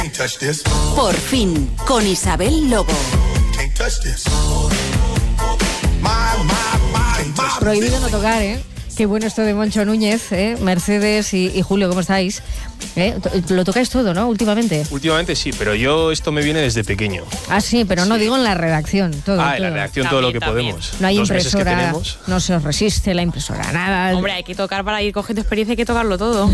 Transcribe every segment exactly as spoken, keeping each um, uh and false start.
Por fin, con Isabel Lobo. Prohibido no tocar, ¿eh? Qué bueno esto de Moncho Núñez, ¿eh? Mercedes y, y Julio, ¿cómo estáis? ¿Eh? Lo tocáis todo, ¿no? Últimamente. Últimamente sí, pero yo esto me viene desde pequeño. Ah, sí, pero no sí. digo en la redacción. Todo, ah, en todo. la redacción También, todo lo que también. podemos. No hay Dos meses que impresora, tenemos. no se os resiste la impresora, nada. Hombre, hay que tocar para ir cogiendo experiencia, hay que tocarlo todo.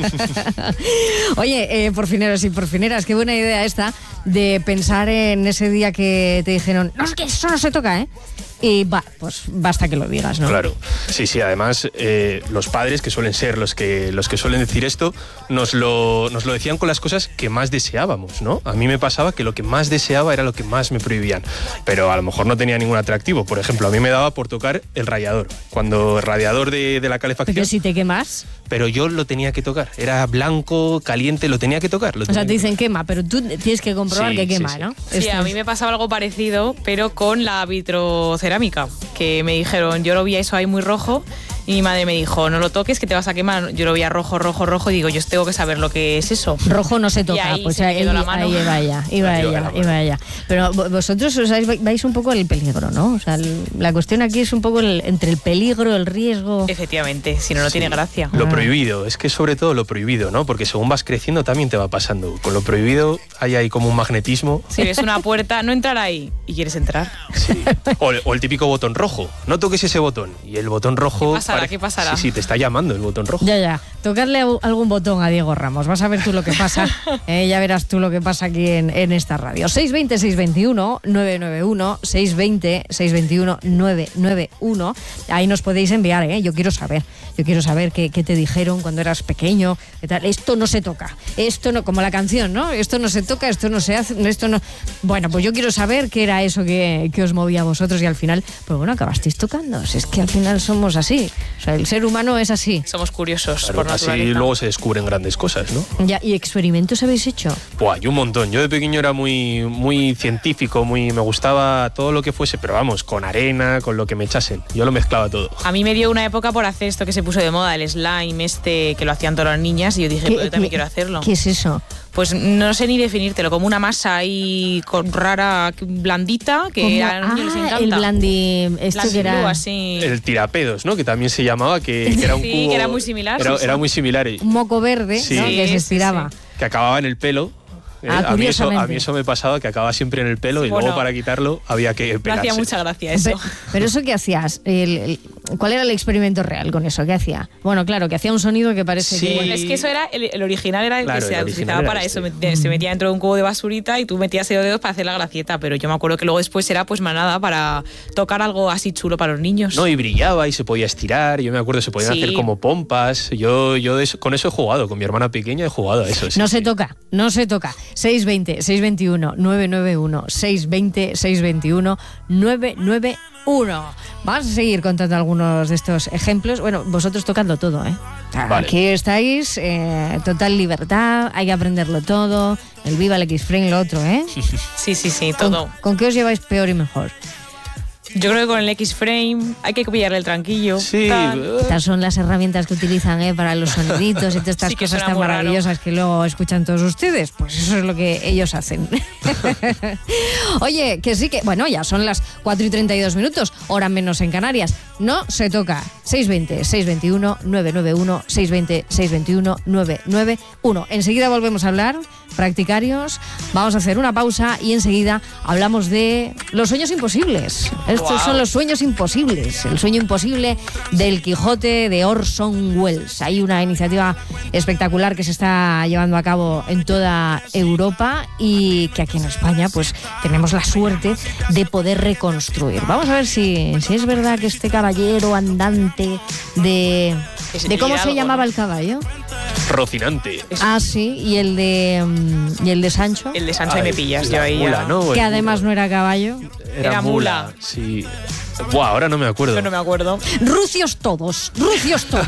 Oye, eh, porfineros y porfineras, qué buena idea esta de pensar en ese día que te dijeron, no, es que eso no se toca, ¿eh? Y va, pues basta que lo digas, ¿no? Claro, sí, sí, además eh, los padres, que suelen ser los que, los que suelen decir esto, nos lo, nos lo decían con las cosas que más deseábamos, ¿no? A mí me pasaba que lo que más deseaba era lo que más me prohibían, pero a lo mejor no tenía ningún atractivo. Por ejemplo, a mí me daba por tocar el radiador, cuando el radiador de, de la calefacción... Porque si te quemas... Pero yo lo tenía que tocar, era blanco, caliente, lo tenía que tocar. Lo O sea, tenía te que dicen tocar. quema, pero tú tienes que comprobar Sí, que quema, sí, sí. ¿no? Sí, Esto a mí es- me pasaba algo parecido, pero con la vitrocerámica, que me dijeron, yo lo vi eso ahí muy rojo, y mi madre me dijo, no lo toques, que te vas a quemar. Yo lo veía rojo, rojo, rojo, y digo, yo tengo que saber lo que es eso. Rojo no se toca, ahí pues se me ahí, quedó la mano. ahí iba ella, iba Ahí va ella, la mano. iba ella. Pero vo- vosotros o sea, vais un poco al peligro, ¿no? O sea, el- la cuestión aquí es un poco el- entre el peligro, el riesgo... Efectivamente, si no, no Sí. tiene gracia. Lo Ah. prohibido, es que sobre todo lo prohibido, ¿no? Porque según vas creciendo también te va pasando. Con lo prohibido hay ahí como un magnetismo. Si ves una puerta, no entrar ahí, y quieres entrar. Sí. O, o el típico botón rojo. No toques ese botón. Y el botón rojo... ¿Qué pasará? parece- ¿Qué pasará? Sí, sí, te está llamando el botón rojo. Ya, ya. Tocarle a- algún botón a Diego Ramos. Vas a ver tú lo que pasa. Eh, ya verás tú lo que pasa aquí en, en esta radio. seis veinte, seiscientos veintiuno, novecientos noventa y uno, seiscientos veinte, seiscientos veintiuno, novecientos noventa y uno. Ahí nos podéis enviar, ¿eh? Yo quiero saber. Yo quiero saber qué, qué te dijeron cuando eras pequeño. Qué tal. Esto no se toca. Esto no, como la canción, ¿no? Esto no se toca, esto no se hace, esto no... Bueno, pues yo quiero saber qué era eso que, que os movía a vosotros y al final, pues bueno, acabasteis tocando. Si es que al final somos así. O sea, el ser humano es así. Somos curiosos Claro, por así naturaleza. luego se descubren grandes cosas, ¿no? Ya, ¿y experimentos habéis hecho? Buah, y un montón. Yo de pequeño era muy, muy científico, muy, me gustaba todo lo que fuese, pero vamos, con arena, con lo que me echasen. Yo lo mezclaba todo. A mí me dio una época por hacer esto que se puso de moda, el slime este, que lo hacían todas las niñas, y yo dije, ¿Qué- pues yo también qué- quiero hacerlo. ¿Qué es eso? Pues no sé ni definírtelo, como una masa ahí con rara, blandita, que Como- a los niños les ah, encanta. el blandi... Esto Blandi que era... blue, así. El tirapedos, ¿no? Que también se llamaba, que, que era un Sí, cubo... que era muy similar, Era, sí, sí. era muy similar. y- Un moco verde, Sí. ¿no? Que se Sí, estiraba. sí, que acababa en el pelo. ¿eh? Ah, a, mí eso, a curiosamente. mí eso me pasaba, que acababa siempre en el pelo y Bueno, luego para quitarlo había que Me pelarse. hacía mucha gracia eso. Pe- Pero eso, ¿qué hacías? El- el- ¿Cuál era el experimento real con eso? ¿Qué hacía? Bueno, claro, que hacía un sonido que parece Sí. que... Bueno, es que eso era, el, el original era el Claro, que se el original utilizaba era para este. eso. Met- Se metía dentro de un cubo de basurita y tú metías los dedos para hacer la gracieta, pero yo me acuerdo que luego después era pues manada para tocar algo así chulo para los niños. No, y brillaba y se podía estirar. Yo me acuerdo, se podían Sí. hacer como pompas. Yo, yo de eso- con eso he jugado, con mi hermana pequeña he jugado a eso. sí, No se sí. toca, no se toca. seiscientos veinte, seiscientos veintiuno, novecientos noventa y uno, seiscientos veinte, seiscientos veintiuno, novecientos noventa y uno. Vamos a seguir contando algunos de estos ejemplos. Bueno, vosotros tocando todo, ¿eh? O sea, Vale. Aquí estáis, eh, total libertad, hay que aprenderlo todo. El viva el X-Frame, lo otro, ¿eh? Sí, sí, sí, ¿Con, todo. ¿Con qué os lleváis peor y mejor? Yo creo que con el X-Frame hay que pillarle el tranquillo. Sí, tal. eh, Estas son las herramientas que utilizan ¿eh? para los soniditos y todas estas Sí, que cosas suena tan muy raro. maravillosas que luego escuchan todos ustedes. Pues eso es lo que ellos hacen. Oye, que sí que... Bueno, ya son las cuatro y treinta y dos minutos, hora menos en Canarias. No se toca. seiscientos veinte, seiscientos veintiuno, novecientos noventa y uno, seiscientos veinte, seiscientos veintiuno, novecientos noventa y uno. Enseguida volvemos a hablar, practicarios. Vamos a hacer una pausa y enseguida hablamos de los sueños imposibles. Estos Guau. son los sueños imposibles. El sueño imposible del Quijote de Orson Welles. Hay una iniciativa espectacular que se está llevando a cabo en toda Europa y que aquí en España pues tenemos la suerte de poder reconstruir. Vamos a ver si, si es verdad que este caballero andante de... Ese ¿De cómo tiene se algo, llamaba ¿no? el caballo? Rocinante. Ah, sí, y el de, mm, y el de Sancho, El de Sancho y me pillas, yo la ahí mula, ya. ¿no? que El- además no era caballo. Era, Era mula. mula. Sí. Buah, ahora no me acuerdo. Yo no me acuerdo. Rucios todos, rucios todos.